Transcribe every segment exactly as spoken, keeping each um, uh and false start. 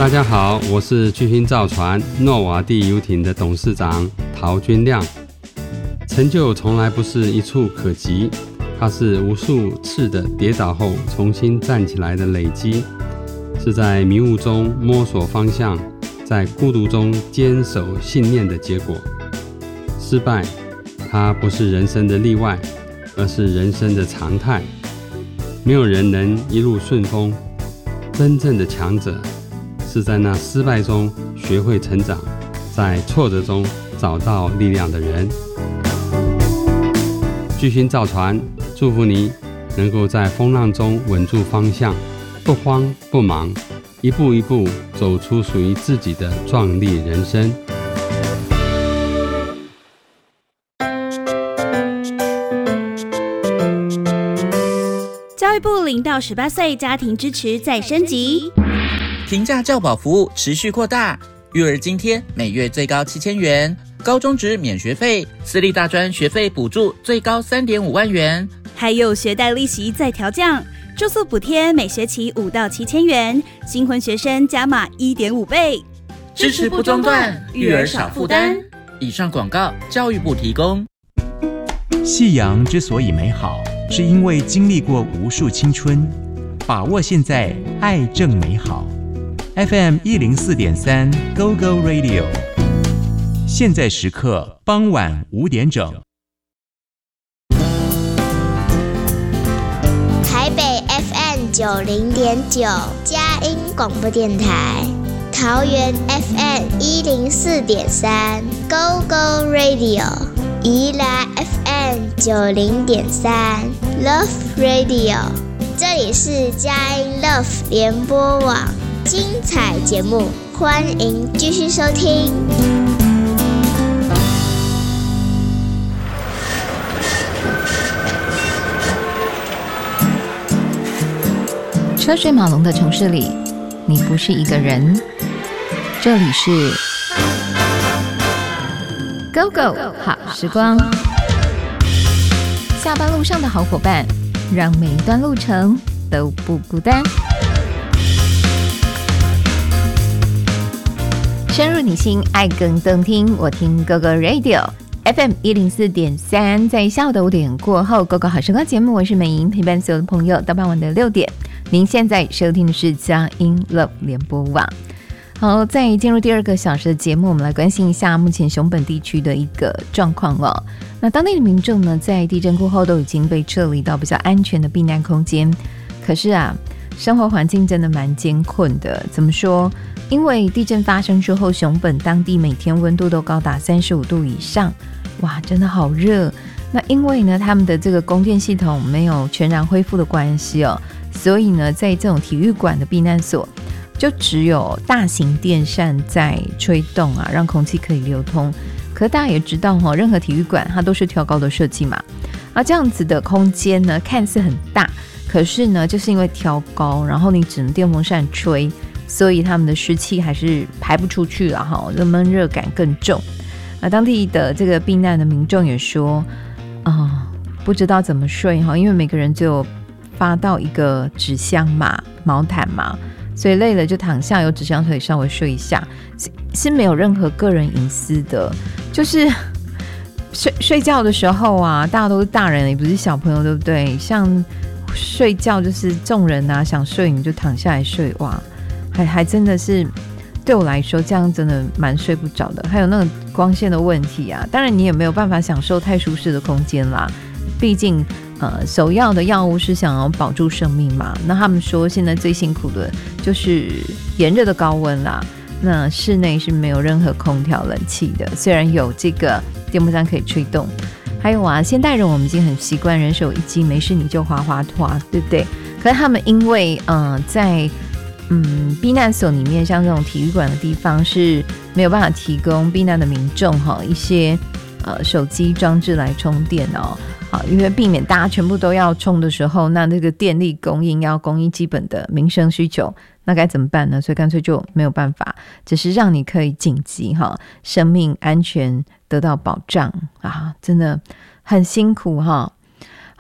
大家好，我是巨星造船诺瓦地游艇的董事长陶君亮。成就从来不是一触可及，它是无数次的跌倒后重新站起来的累积，是在迷雾中摸索方向，在孤独中坚守信念的结果。失败，它不是人生的例外，而是人生的常态。没有人能一路顺风，真正的强者是在那失败中学会成长，在挫折中找到力量的人。巨星造船祝福你能够在风浪中稳住方向，不慌不忙，一步一步走出属于自己的壮丽人生。 教育部零到十八岁家庭支持再升级， 平价教保服务持续扩大，育儿津贴每月最高七千元，高中职免学费，私立大专学费补助最高 三点五万元， 还有学贷利息再调降，住宿补贴每学期五到七千元，新婚学生加码 一点五倍， 支持不中断，育儿少负担。以上广告教育部提供。 夕阳之所以美好，是因为经历过无数青春，把握现在，爱正美好。F M 一零四点三 Go Go Radio， 现在时刻傍晚五点整。 台北 F M 九零点九佳音广播电台，桃园 F M 一零四点三 Go Go Radio， 宜兰 F M 九零点三 Love Radio， 这里是佳音 Love 联播网，精彩节目，欢迎继续收听。 车水马龙的城市里，你不是一个人。这里是 Go Go 好时光，下班路上的好伙伴，让每一段路程都不孤单。深入你心，爱更动听，我听 Go Go Radio F M 一零四点三，在下午的五点过后 ，Go Go 好时光节目，我是美莹，陪伴所有的朋友到傍晚的六点。您现在收听的是佳音 Love 联播网。好，在进入第二个小时的节目，我们来关心一下目前熊本地区的一个状况哦。那当地的民众呢，在地震过后都已经被撤离到比较安全的避难空间，可是啊，生活环境真的蛮艰困的。怎么说？因为地震发生之后，熊本当地每天温度都高达三十五度以上，哇，真的好热。那因为呢，他们的这个供电系统没有全然恢复的关系哦，所以呢，在这种体育馆的避难所，就只有大型电扇在吹动啊，让空气可以流通。可大家也知道哦，任何体育馆它都是挑高的设计嘛，啊，这样子的空间呢，看似很大，可是呢，就是因为挑高，然后你只能电风扇吹，所以他们的湿气还是排不出去了哈，这闷热感更重。啊，当地的这个避难的民众也说，啊、呃，不知道怎么睡哈，因为每个人只有发到一个纸箱嘛、毛毯嘛，所以累了就躺下，有纸箱可以稍微睡一下，是是没有任何个人隐私的，就是睡睡觉的时候啊，大家都是大人，也不是小朋友，对不对？像睡觉就是众人啊，想睡你就躺下来睡，哇，还还真的是。对我来说这样真的蛮睡不着的，还有那个光线的问题啊，当然你也没有办法享受太舒适的空间啦，毕竟呃，首要的药物是想要保住生命嘛。那他们说现在最辛苦的就是炎热的高温啦，那室内是没有任何空调冷气的，虽然有这个电风扇可以吹动。还有啊，现代人我们已经很习惯人手一机，没事你就滑滑滑，对不对？可是他们因为呃在嗯，避难所里面像这种体育馆的地方是没有办法提供避难的民众一些呃手机装置来充电哦，好，因为避免大家全部都要充的时候，那这个电力供应要供应基本的民生需求，那该怎么办呢？所以干脆就没有办法，只是让你可以紧急哈，生命安全得到保障啊，真的很辛苦哈。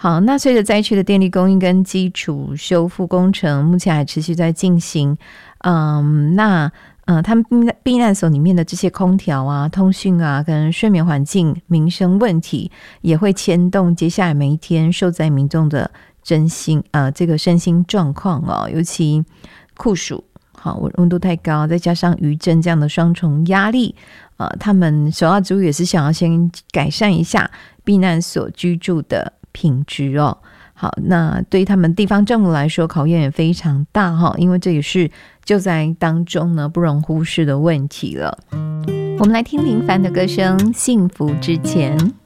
好，那随着灾区的电力供应跟基础修复工程目前还持续在进行，嗯，那呃，他们避难所里面的这些空调啊、通讯啊跟睡眠环境民生问题，也会牵动接下来每一天受灾民众的真心呃这个身心状况哦，尤其酷暑。好，温度太高，再加上余震这样的双重压力，呃，他们首要之务也是想要先改善一下避难所居住的品质哦。好，那对于他们地方政府来说，考验也非常大哈，因为这也是救灾当中呢不容忽视的问题了。我们来听林凡的歌声《幸福之前》。